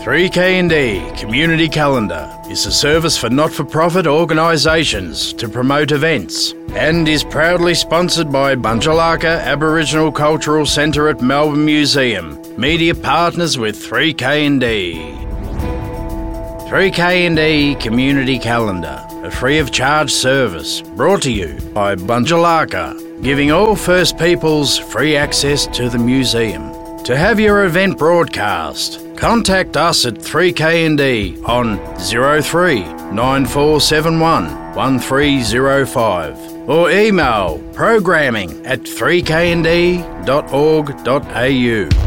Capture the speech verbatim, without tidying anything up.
three K and D Community Calendar is a service for not-for-profit organisations to promote events and is proudly sponsored by Bunjalaka Aboriginal Cultural Centre at Melbourne Museum, media partners with three K and D. three K and D Community Calendar, a free-of-charge service brought to you by Bunjalaka, giving all First Peoples free access to the museum. To have your event broadcast, contact us at three K and D on zero three nine four seven one one three zero five or email programming at three k and d dot org dot a u.